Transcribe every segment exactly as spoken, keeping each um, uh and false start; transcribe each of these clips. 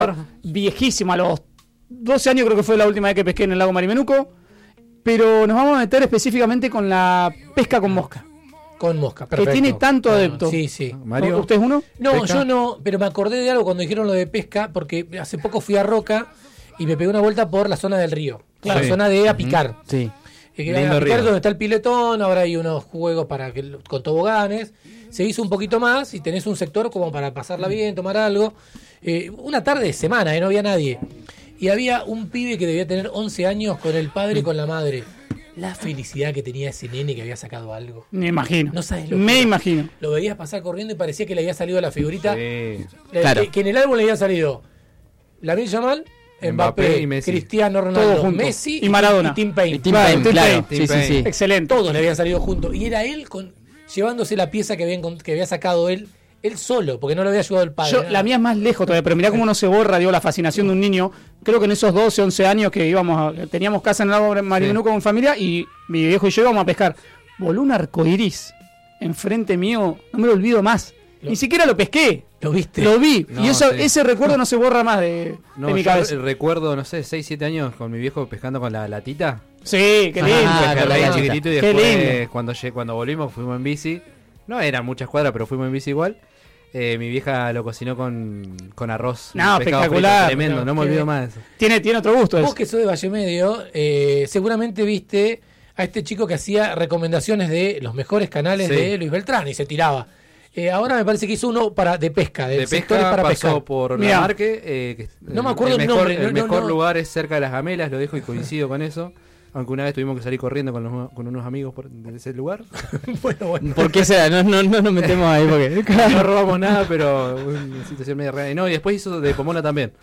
viejísimo, a los doce años creo que fue la última vez que pesqué en el lago Marimenuco, pero nos vamos a meter específicamente con la pesca con mosca. Con mosca, perfecto. Que tiene tanto bueno, adepto. Sí, sí. Mario, ¿Usted es uno? No, ¿Pesca? yo no, pero me acordé de algo cuando dijeron lo de pesca, porque hace poco fui a Roca y me pegué una vuelta por la zona del río, Claro. la zona de Apicar. Sí. Eh, Lindo Apicar río. es donde está el piletón, ahora hay unos juegos para que con toboganes. Se hizo un poquito más y tenés un sector como para pasarla bien, tomar algo. Eh, una tarde de semana, eh, no había nadie. Y había un pibe que debía tener once años con el padre y con la madre. La felicidad que tenía ese nene que había sacado algo. Me imagino. No sabes lo Me que- imagino. Lo veías pasar corriendo y parecía que le había salido la figurita. Sí. Eh, Claro. que, que en el álbum le había salido Lamine Yamal, Mbappé, Mbappé y Messi. Cristiano Todo Ronaldo, junto. Messi Y Maradona. y Tim Payne. Y Tim Vale, Payne, Tim claro. Payne. Sí, sí, sí. Excelente. Todos le habían salido juntos. Y era él con, llevándose la pieza que, habían, que había sacado él, él solo, porque no lo había ayudado el padre. Yo, ¿no? la mía es más lejos todavía, pero mirá cómo no se borra, digo, la fascinación de un niño. Creo que en esos doce, once años que íbamos a- teníamos casa en el lago Marimenuco con familia y mi viejo y yo íbamos a pescar. Voló un arcoiris enfrente mío, no me lo olvido más. Lo- Ni siquiera lo pesqué, ¿Lo viste? lo vi. No, y eso, sí. ese recuerdo no se borra más de, No, de mi yo cabeza. recuerdo, no sé, seis, siete años con mi viejo pescando con la latita. Sí, qué Ah, lindo. con Pescar la ahí latita. chiquitito y Qué después lindo. cuando, lle- cuando volvimos fuimos en bici. No eran muchas cuadras, pero fuimos en bici igual. Eh, mi vieja lo cocinó con, con arroz. No, pescado espectacular. frito, tremendo, no me Qué olvido bien. más de eso. Tiene, tiene otro gusto. Vos eso. que sos de Valle Medio, eh, seguramente viste a este chico que hacía recomendaciones de los mejores canales Sí. de Luis Beltrán y se tiraba. Eh, ahora me parece que hizo uno para de pesca, de, De sectores pesca para pasó pescar. por Mirá. la Marque. Eh, que- No me acuerdo el mejor, nombre, El no, no, mejor no. lugar es cerca de las Gamelas, lo dejo y coincido con eso. Aunque una vez tuvimos que salir corriendo con, los- con unos amigos por, de ese lugar. Bueno, bueno. ¿Por qué será? No, no, no nos metemos ahí porque. No robamos nada, pero una situación media rara. Y no, y después hizo de Pomona también.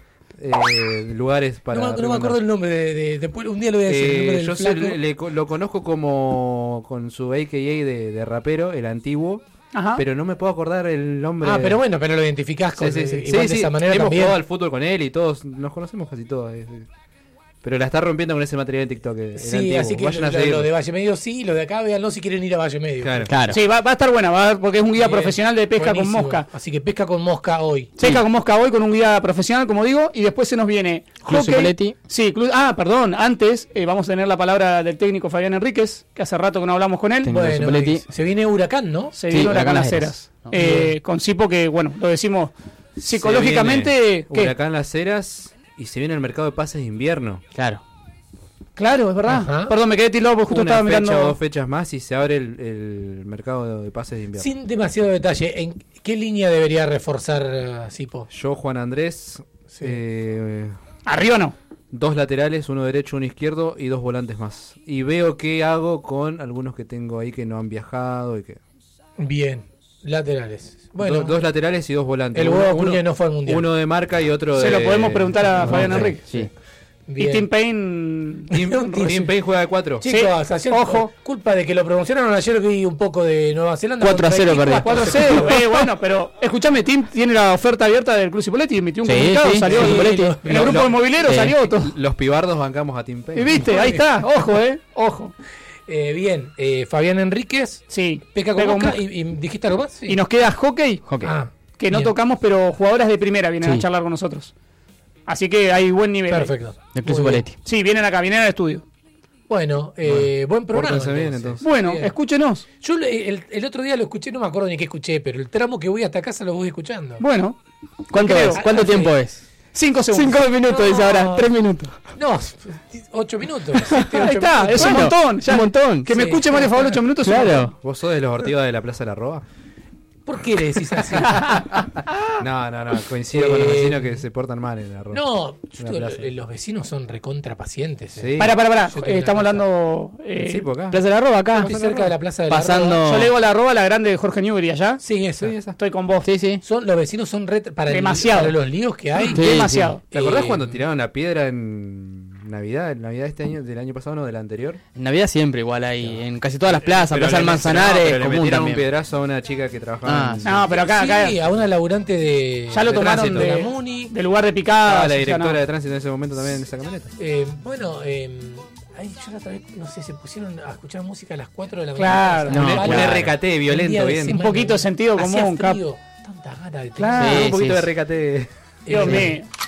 Eh, lugares para. no, me, no me recomendar. acuerdo el nombre de, de, después un día lo voy a decir. el nombre Eh, del yo sé- flaco. le- le co- lo conozco como con su A K A de, de rapero, el antiguo, Ajá. pero no me puedo acordar el nombre. Ah, pero bueno, pero lo identificás con, Sí, sí, sí. igual Sí, de sí, esa manera hemos también. jugado al fútbol con él y todos nos conocemos casi todos. eh, eh. Pero la está rompiendo con ese material de TikTok. eh, el Sí, antiguo. así que Vayan a lo, lo seguirlo. de Valle Medio sí, y lo de acá véanlo si quieren ir a Valle Medio. Claro. Claro. Sí, va, va a estar buena, va a- porque es un guía Bien, profesional de pesca buenísimo. con mosca. Así que pesca con mosca hoy. Pesca con mosca hoy con un guía profesional, como digo, y después se nos viene Club hockey. Cipoletti. Sí, club- ah, perdón, antes eh, vamos a tener la palabra del técnico Fabián Enríquez, que hace rato que no hablamos con él. Técnico Bueno, Cipoletti. y se viene Huracán, ¿no? Se Sí, vino Huracán Huracán Las Las Heras. Heras. Eh, con Cipo que, bueno, lo decimos Se psicológicamente. viene ¿qué? Huracán Las Heras y se viene el mercado de pases de invierno. Claro. Claro, es verdad. Ajá. Perdón, me quedé tildado porque justo Una estaba fecha mirando. o dos fechas más y se abre el, el mercado de pases de invierno. Sin demasiado detalle, ¿en qué línea debería reforzar eh, Sipo? Yo, Juan Andrés, Sí. eh, Arriba no. dos laterales, uno derecho, uno izquierdo y dos volantes más. Y veo qué hago con algunos que tengo ahí que no han viajado y que Bien, laterales. Bueno, dos, dos laterales y dos volantes. el Uno- huevo uno, Acuña no fue al mundial. uno de marca y otro Se de. lo podemos preguntar a no, Fabián sí. Enríquez. Sí. bien. Y Tim Payne. Tim, Tim Payne juega de cuatro. Chicos, Sí, ayer, ojo. culpa de que lo promocionaron ayer, vi un poco de Nueva Zelanda. cuatro a cero contra perdí. Haití, cuatro a cero. eh, bueno, pero escúchame, Tim tiene la oferta abierta del Club Cipoletti, emitió un Sí, comunicado, sí, salió sí, Cipoletti. lo- En el lo- grupo lo- de mobileros sí. salió todo. Los pibardos bancamos a Tim Payne. Y viste, ahí está, ojo, eh, ojo. Eh, bien, eh, Fabián Enríquez, Sí, pesca con pega un mosca, mo- y, y dijiste algo más. Sí. Y nos queda hockey, Hockey. Ah, que no bien. tocamos, pero jugadoras de primera vienen Sí. a charlar con nosotros. Así que hay buen nivel. ahí. Perfecto. Del Club Muy bien. Cipoletti. Sí, vienen acá, vienen al estudio. Bueno, eh, buen programa. pórtense bien, entonces. entonces. Bueno, Bien. escúchenos. Yo le- el, el otro día lo escuché, no me acuerdo ni qué escuché, pero el tramo que voy hasta casa lo voy escuchando. Bueno, ¿Cuánto Creo. es? ¿Cuánto Ah, tiempo sí. es? cinco segundos. Cinco minutos, dice ahora. No. Tres minutos. No, ocho minutos. siete, Ahí ocho está, minutos. es un Bueno, montón. ya. un montón. Que me Sí, escuche Mario claro. Favor ocho minutos. es un montón. Claro. ¿Vos sos de los Ortivas de la Plaza de la Roa? ¿Por qué le decís así? No, no, no. Coincido con los Eh, vecinos que se portan mal en la Roa. No, yo Una digo, plaza. lo- los vecinos son recontra pacientes. eh. Sí. Pará, pará, pará. Yo tengo Eh, una estamos casa. hablando. eh, Sí, por acá. Plaza de la Roba acá. Estoy cerca de la plaza de la Pasando- Roda. Yo le digo la arroba, la grande de Jorge Newbery allá. Sí, esa. Estoy con vos. Sí, sí. Son, los vecinos son re, para, el- Demasiado. para los líos que hay. Sí, Demasiado. ¿Te acordás Eh, cuando tiraron la piedra en Navidad? ¿En Navidad de este año, del año pasado, no, del anterior? En Navidad siempre igual hay. En casi todas las plazas. Pero Plaza del le- Manzanares, no, pero le común metieron un también. piedrazo a una chica que trabajaba Ah, en... sí. No, pero acá, acá Sí, a una laburante de. ya lo de tomaron tránsito, de, la Muni. de lugar de Ah, picada. la directora de tránsito en ese momento también en esa camioneta. Eh, bueno, eh, ahí yo la otra vez, no sé, se pusieron a escuchar música a las cuatro de la Claro. mañana. No, Al un palo. R K T El día violento, de bien. semana. Un poquito de sentido Hacía común, cap. frío, tanta gana de Claro. tener. Sí, un poquito sí. de R K T. Dios Eh, mío.